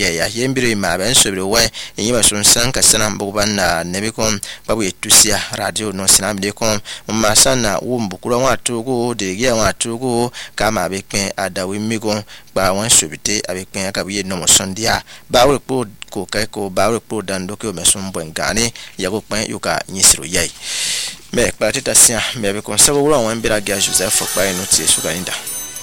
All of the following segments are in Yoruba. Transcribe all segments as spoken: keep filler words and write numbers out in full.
ye ya yembiri ma ben sobiri we yima sun san ka sana mbuban na nebikom babu etusia radio no sinam de kom ma sana wumbukura watu go de ya watu go kama bepen adawi migo ba wan sobite abepen akabiye no sondia ba we po ko kai ko ba we po dan do ko mesun bongane ya go pen yuka nyisiro ye me patita sia me be kon sabo wura wan bira ga Joseph Fokpa no tie suga inda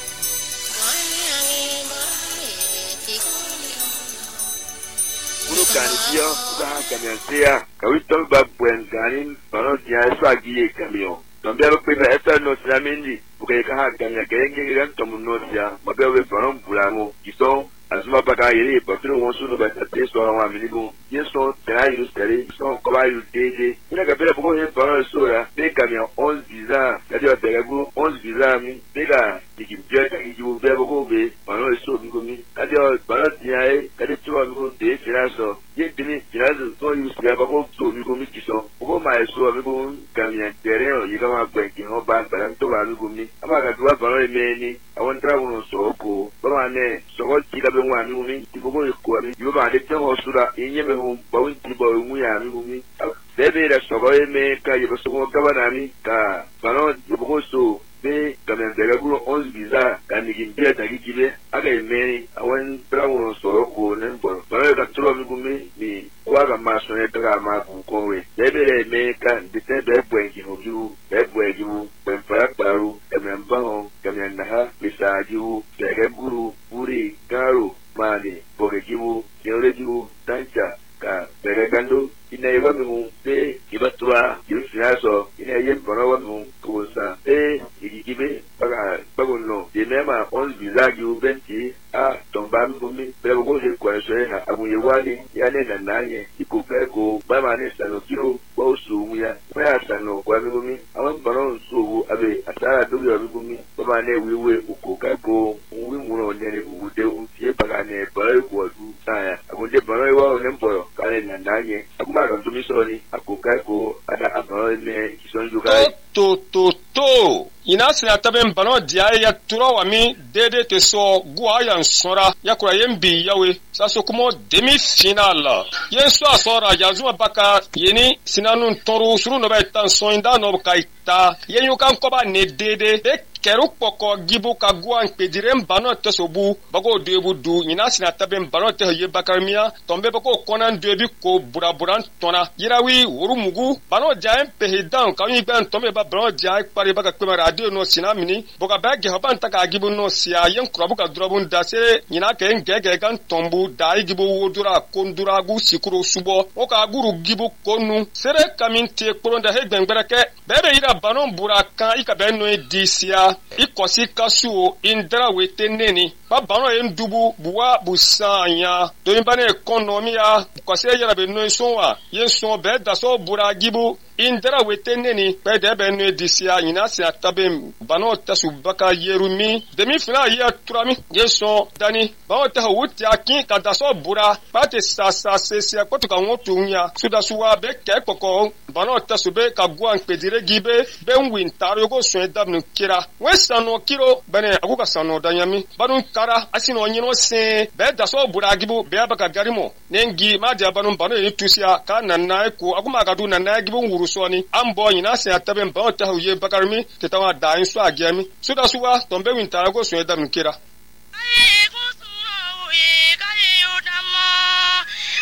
uno canio ba camiantea kawito ba bongane bano dia swagi camio tombe ba pe na esa no tramindi buke ka ha camia kenge ran tomu no dia mabe we bano bulamo kiso azuma baka yiri patro wonsu no ba tate so wa miligo yeso trai lu sere so ko ba yu dede ina ka bela buko he bano so ya be camia onze visa kadio terego onze visa mi bega dikimje ka ibu be buko be bano so mi ko mi kadio bano dia e kadio tuwa mi ko de firaso ye dini firaso so yu sere ba ko so mi ko mi kiso buko ma so mi ko camia tereo yi ka ma gbenki ho ba ba to ba mi ko mi ama ka tuwa bano me ni awon tra wono so ko ba ne so ko ti ka nwa mi mi ti go ko mi yo ba de te ho sura inye me ho ba won ti ba mu ya mi mi bebe ra so go me ka yo so go ka ba na mi ka bano yo go so be kamen de guru onze visa ka ni gimbia ta gibe aga me awon brawo so ko ne bo ba ka tro mi mi ni wa ga ma so ne ka ma ku ko we bebe me ka de te be bwengi ho ju be bwengi mu ben para paru e men ba ho kamen na ha misaji de guru puri karo mani bogejibu yorejibu tancha ka beregando ina yewa mu pe kibatwa yusiaso ina yem bonawa mu kusa e igigibe baka bagono de mema on bizagi ubenti a tomba mi pero go je kwa shena abuye wali yane na nanye ikopeko baba ne sano kiro bo su ya kwa sano kwa mi awon bonon su abe atara dogo mi baba ne wiwe ukokako wi muno ne ude untie baka ne bare ko du saya agunde bare wa ne mboro kale na nanye akuma ndo mi soni akokako ada abaro ne kison juga to to to ina sina taben bano dia ya turo wa mi dede te so gua ya nsora ya kura yembi yawe saso kumo demi final yen so asora ya zuma baka yeni sinanu toru suru no ba tan so inda no kaita yen yukan ko ba ne dede be keru poko gibu ka gua npedirem bano te so bu bago debu du ina sina taben bano te ye bakarmia tombe bako konan debi ko buraburan tona yirawi wuru mugu bano jaen pehidan ka yin ben tombe ba bano jaen pare baka kwema radio no sinamini boka bage hoban taka gibu no sia yen kurabu ka drobun dase nyina ke ngege gan tombu dai gibu wodura kondura gu sikuro subo o ka guru gibu konu sere kamin te koronda he gbengbere bebe ira banon buraka ika benno edisia ikosi kasu indra weteneni ba banon en dubu buwa busanya do bane ekonomia kose yara benno sonwa yen son be daso bura gibu indra weteneni pe de benno edisia nyina si atabe banon tasu baka yerumi demi final ya turami yeso dani banon ta wuti akin ka daso bura pate sasa sesia kotuka wotunya sudasuwa be ke kokko banon tasu be ka guan pedire gibe ben win taro go so edabnu kira wesano kiro bane aguka sano danyami banun kara asino nyino se be daso bura gibu be abaka garimo nengi ma dia banun banu ni tusia ka nanna ko aguma gadu nanna gibu ngurusoni ambo nyina se atabe banon ta huye bakarmi tetawa dain so agiami sudasuwa tombe win taro go so edabnu kira